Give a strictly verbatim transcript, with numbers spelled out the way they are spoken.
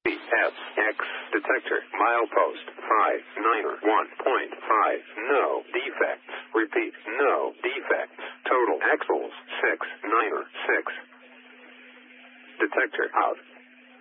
F X detector milepost five niner one point five. No defects. Repeat, no defects. Total axles six niner six. Detector out.